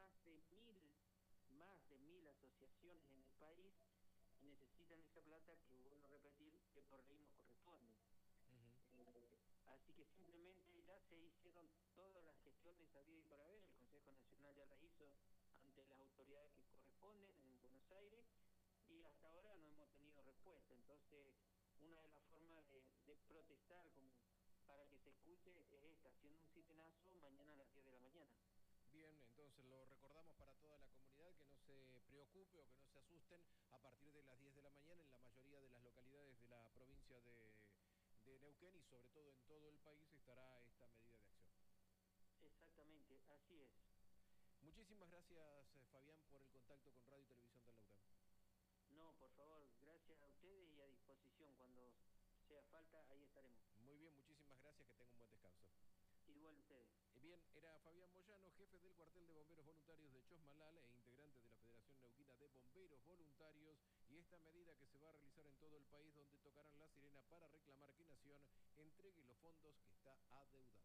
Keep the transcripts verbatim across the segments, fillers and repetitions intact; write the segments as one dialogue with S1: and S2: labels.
S1: más de mil, más de mil asociaciones en el país y necesitan esa plata que, vuelvo a repetir, que por ley nos corresponde. Uh-huh. eh, así que simplemente ya se hicieron todas las gestiones habidas y por haber, el Consejo Nacional ya las hizo ante las autoridades que corresponden en Buenos Aires y hasta ahora no hemos tenido respuesta. Entonces, una de las formas de, de protestar como para que se escuche es esta, haciendo un sitenazo mañana a las diez de la mañana.
S2: Bien, entonces lo recordamos para toda la comunidad, que no se preocupe o que no se asusten. A partir de las diez de la mañana en la mayoría de las localidades de la provincia de, de Neuquén y sobre todo en todo el país estará esta medida de acción.
S1: Exactamente, así es.
S2: Muchísimas gracias, Fabián, por el contacto con Radio y Televisión del Neuquén.
S1: No, por favor, gracias a ustedes y a disposición. Cuando sea falta, ahí estaremos.
S2: Muy bien, muchísimas gracias, que tenga un buen descanso.
S1: Igual ustedes.
S2: Bien, era Fabián Moyano, jefe del cuartel de bomberos voluntarios de Chosmalal e integrante de la Federación Neuquina de Bomberos Voluntarios, y esta medida que se va a realizar en todo el país, donde tocarán la sirena para reclamar que Nación entregue los fondos que está adeudando.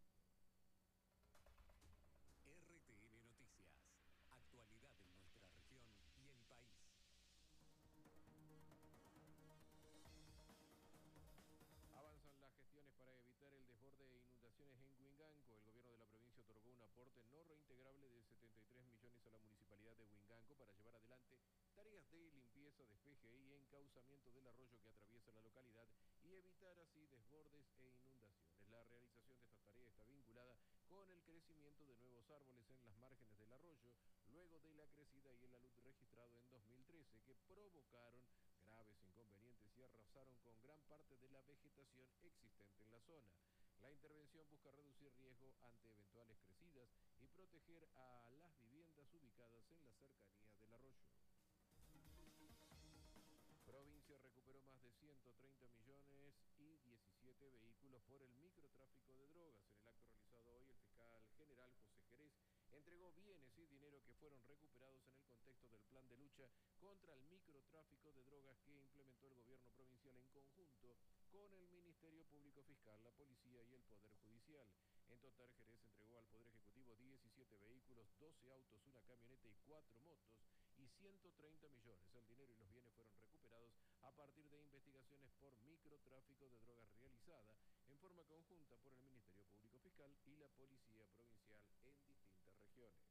S3: R T N Noticias, actualidad en nuestra región y el país.
S2: Avanzan las gestiones para evitar el desborde e inundaciones en Huinganco. El gobierno de la provincia otorgó un aporte no reintegrable de setenta y tres millones a la municipalidad de Huinganco para llevar adelante tareas de limpieza, despeje y encauzamiento del arroyo que atraviesa la localidad y evitar así desbordes e inundaciones. La realización de esta tarea está vinculada con el crecimiento de nuevos árboles en las márgenes del arroyo, luego de la crecida y el alud registrado en dos mil trece, que provocaron graves inconvenientes y arrasaron con gran parte de la vegetación existente en la zona. La intervención busca reducir riesgo ante eventuales crecidas y proteger a las viviendas ubicadas en la cercanía del arroyo. Provincia recuperó más de ciento treinta millones y diecisiete vehículos por el microtráfico de drogas. En el acto realizado hoy, el fiscal general José Jerez entregó bienes y dinero que fueron recuperados en el contexto del plan de lucha contra el microtráfico de drogas que implementó el gobierno provincial en conjunto con el Ministerio Público Fiscal, la Policía y el Poder Judicial. En total, Jerez entregó al Poder Ejecutivo diecisiete vehículos, doce autos, una camioneta y cuatro motos y ciento treinta millones. El dinero y los bienes fueron recuperados a partir de investigaciones por microtráfico de drogas realizada en forma conjunta por el Ministerio Público Fiscal y la Policía Provincial en distintas regiones.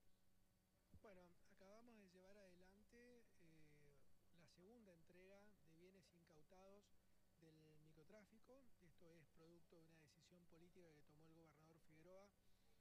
S4: Bueno, acabamos de llevar adelante eh, la segunda entrega de bienes incautados del microtráfico. Esto es producto de una decisión política que tomó el gobernador Figueroa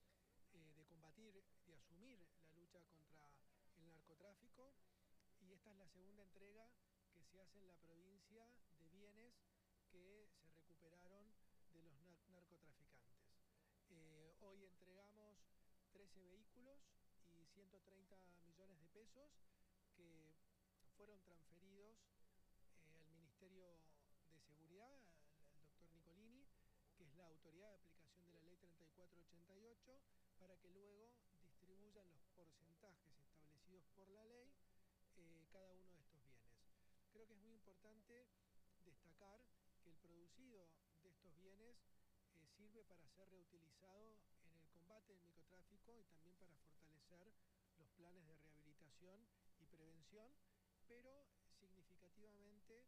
S4: eh, de combatir, de asumir la lucha contra el narcotráfico, y esta es la segunda entrega que se hace en la provincia de bienes que se recuperaron de los narcotraficantes. Eh, hoy entregamos trece vehículos y ciento treinta millones de pesos que fueron transferidos eh, al Ministerio de Seguridad, al, al doctor Nicolini, que es la autoridad de aplicación de la ley treinta y cuatro ochenta y ocho, para que luego distribuyan los porcentajes establecidos por la ley eh, cada uno de estos bienes. Creo que es muy importante destacar que el producido de estos bienes eh, sirve para ser reutilizado en el combate del microtráfico y también para fortalecer los planes de rehabilitación y prevención, pero significativamente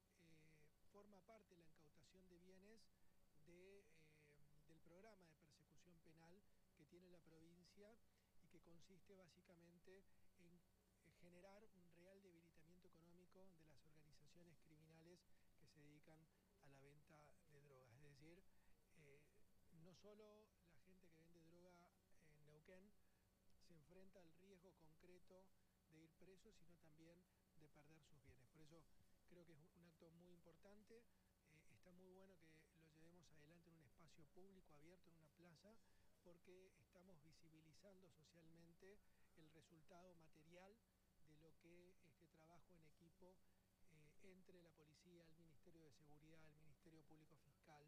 S4: eh, forma parte la incautación de bienes de, eh, del programa de persecución penal que tiene la provincia y que consiste básicamente en generar un real debilitamiento económico de las organizaciones criminales que se dedican a la venta de drogas. Es decir, eh, no solo la gente que vende droga en Neuquén se enfrenta al riesgo concreto de ir preso, sino también de perder sus bienes. Por eso creo que es un acto muy importante. Eh, está muy bueno que lo llevemos adelante en un espacio público, abierto, en una plaza, porque estamos visibilizando socialmente el resultado material de lo que este trabajo en equipo eh, entre la policía, el Ministerio de Seguridad, el Ministerio Público Fiscal,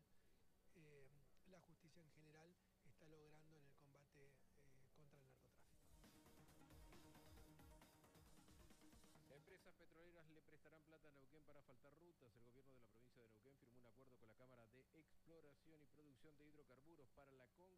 S4: eh, la justicia en general, está logrando en el combate eh, contra el narcotráfico.
S2: Empresas petroleras le prestarán plata a Neuquén para asfaltar rutas. El gobierno de la provincia de Neuquén firmó un acuerdo con la Cámara de Exploración y Producción de Hidrocarburos para la con